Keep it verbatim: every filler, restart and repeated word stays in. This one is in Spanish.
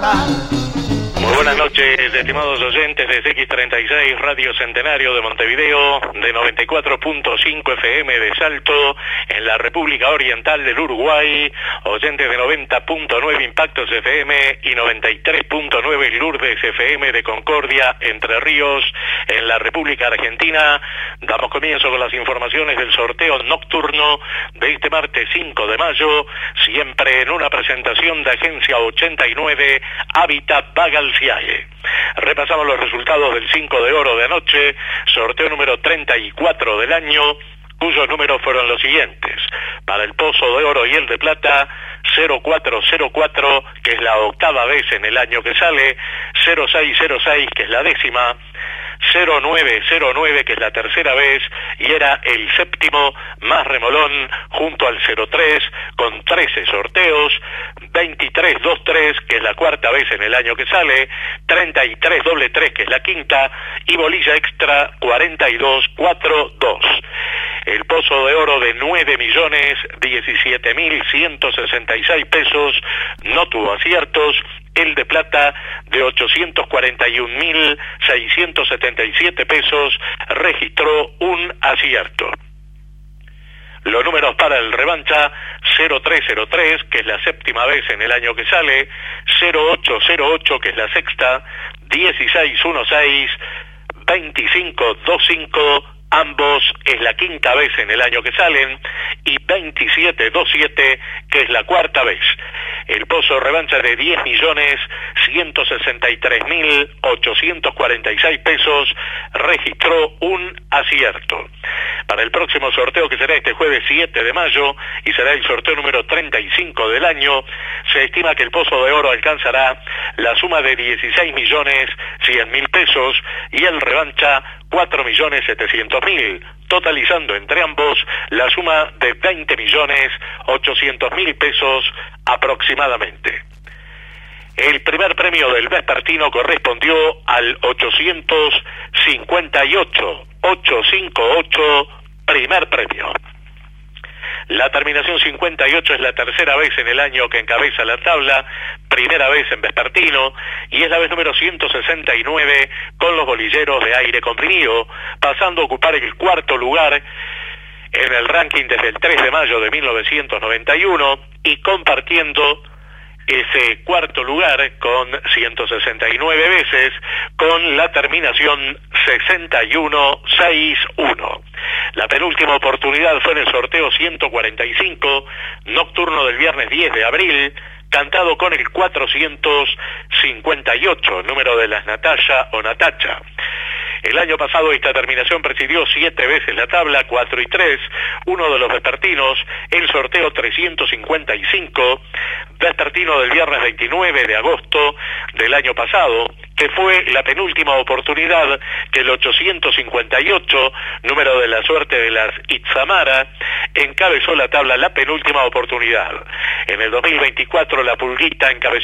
Muy buenas noches, estimados oyentes de X treinta y seis Radio Centenario de Montevideo, de noventa y cuatro punto cinco F M de Salto, en la República Oriental del Uruguay, oyentes de noventa punto nueve Impactos F M y noventa y tres punto nueve Lourdes F M de Concordia, Entre Ríos, en la República Argentina. Damos comienzo con las informaciones del sorteo nocturno de este martes cinco de mayo, siempre en una presentación de Agencia ochenta y nueve, Habitat Bagal Ciague. Repasamos los resultados del cinco de oro de anoche, sorteo número treinta y cuatro del año, cuyos números fueron los siguientes. Para el pozo de oro y el de plata, cero cuatro cero cuatro, que es la octava vez en el año que sale, cero seis cero seis, que es la décima, cero nueve cero nueve, que es la tercera vez, y era el séptimo más remolón junto al cero tres, con trece sorteos, veintitrés veintitrés, que es la cuarta vez en el año que sale, treinta y tres doble tres, que es la quinta, y bolilla extra cuarenta y dos cuarenta y dos. El pozo de oro de nueve millones diecisiete mil ciento sesenta y seis pesos no tuvo aciertos. El de plata de ochocientos cuarenta y un mil seiscientos setenta y siete pesos registró un acierto. Los números para el revancha: cero tres cero tres, que es la séptima vez en el año que sale, cero ocho cero ocho, que es la sexta, dieciséis dieciséis, veinticinco veinticinco, ambos es la quinta vez en el año que salen, y veintisiete veintisiete, que es la cuarta vez. El pozo revancha de diez millones ciento sesenta y tres mil ochocientos cuarenta y seis pesos registró un acierto. Para el próximo sorteo, que será este jueves siete de mayo y será el sorteo número treinta y cinco del año, se estima que el pozo de oro alcanzará la suma de dieciséis millones cien mil pesos y el revancha cuatro millones setecientos mil, totalizando entre ambos la suma de veinte millones ochocientos mil pesos aproximadamente. El primer premio del vespertino correspondió al ochocientos cincuenta y ocho, ochocientos cincuenta y ocho, primer premio. La terminación cincuenta y ocho es la tercera vez en el año que encabeza la tabla, primera vez en vespertino, y es la vez número ciento sesenta y nueve con los bolilleros de aire comprimido, pasando a ocupar el cuarto lugar en el ranking desde el tres de mayo de mil novecientos noventa y uno y compartiendo ese cuarto lugar con ciento sesenta y nueve veces con la terminación sesenta y uno sesenta y uno. La penúltima oportunidad fue en el sorteo ciento cuarenta y cinco, nocturno del viernes diez de abril, cantado con el cuatrocientos cincuenta y ocho, número de las Natacha o Natacha. El año pasado esta terminación presidió siete veces la tabla, cuatro y tres, uno de los vespertinos, el sorteo trescientos cincuenta y cinco, vespertino del viernes veintinueve de agosto del año pasado, que fue la penúltima oportunidad que el ochocientos cincuenta y ocho, número de la suerte de las Itzamara, encabezó la tabla la penúltima oportunidad. En el dos mil veinticuatro la Pulguita encabezó